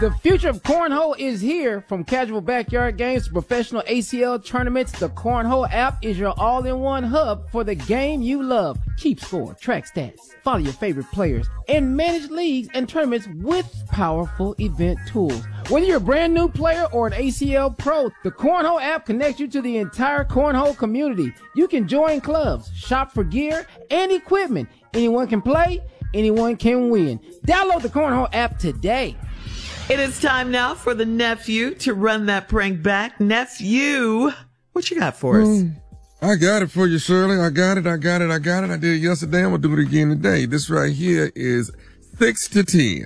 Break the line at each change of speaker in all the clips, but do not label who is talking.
The future of cornhole is here. From casual backyard games to professional ACL tournaments, the Cornhole app is your all-in-one hub for the game you love. Keep score, track stats, follow your favorite players, and manage leagues and tournaments with powerful event tools. Whether you're a brand new player or an ACL pro, the Cornhole app connects you to the entire cornhole community. You can join clubs, shop for gear and equipment. Anyone can play, anyone can win. Download the Cornhole app today.
It is time now for the nephew to run that prank back. Nephew, what you got for us?
I got it for you, Shirley. I got it. I did it yesterday. I'm going to do it again today. This right here is 6 to 10.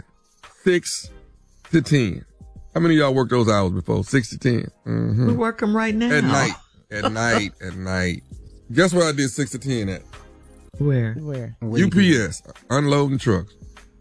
6 to 10. How many of y'all worked those hours before? 6 to 10? Mm-hmm.
We work them right now.
At night. Guess where I did 6 to 10 at?
Where?
UPS, unloading trucks.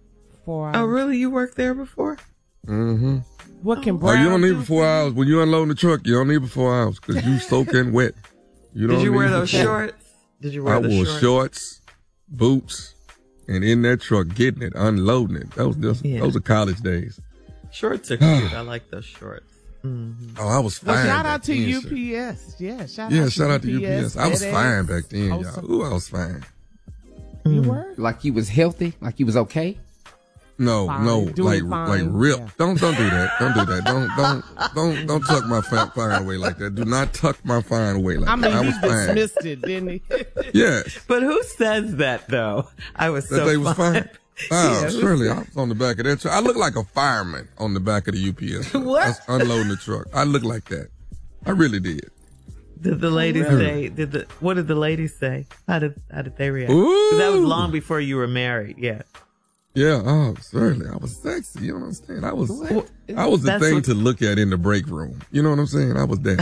4 hours.
Oh, really? You worked there before?
Mm-hmm.
What can
Oh,
Brown
you don't need
do?
but 4 hours. When you unloading the truck, you don't need but 4 hours because you soaking wet.
Did you wear those shorts?
I wore shorts, boots, and in that truck getting it, unloading it. Those are college days.
Shorts are cute. I like those shorts. Mm-hmm.
Oh, I was fine.
Well, shout
back
out to
then,
UPS. Yeah, shout out to
UPS. I was fine back then, y'all. Ooh, I was fine.
You were?
Like you was healthy? Like you was okay?
No,
Doing
like
fine.
real.
Yeah.
Don't do that. Don't do that. Don't tuck my fine away like that. Do not tuck my fine away like that. I
he
was fine.
dismissed it, didn't he?
Yes.
But who says that, though? I was
That
so
they was fine. Oh,
Yeah,
surely I was on the back of that truck. I look like a fireman on the back of the UPS truck.
What?
I was unloading the truck. I look like that. I really did.
Did the ladies say? What did the ladies say? How did they react?
Ooh.
'Cause that was long before you were married. Yeah.
Yeah, oh, certainly. I was sexy. You don't understand. I was the
That's
thing
what-
to look at in the break room. You know what I'm saying? I was that.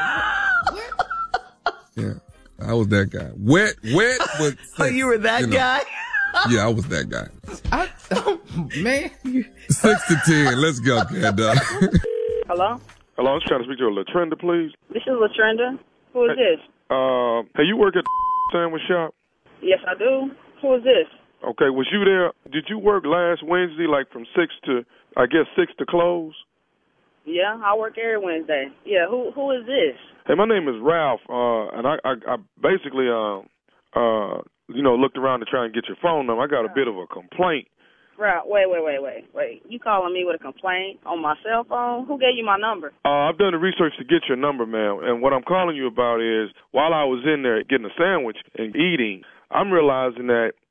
Yeah, I was that guy. Wet, but
Oh, you were that guy?
Yeah, I was that guy.
Man.
6 to 10. Let's go, cat dog.
Hello?
Hello, I was trying to speak to LaTrenda, please.
This is LaTrenda. Who is this?
Hey, you work at the sandwich shop?
Yes, I do. Who is this?
Okay, was you there? Did you work last Wednesday, like from 6 to close?
Yeah, I work every Wednesday. Yeah, who is this?
Hey, my name is Ralph, and I basically, looked around to try and get your phone number. I got a bit of a complaint.
Right, wait. You calling me with a complaint on my cell phone? Who gave you my number?
I've done the research to get your number, ma'am, and what I'm calling you about is while I was in there getting a sandwich and eating, I'm realizing that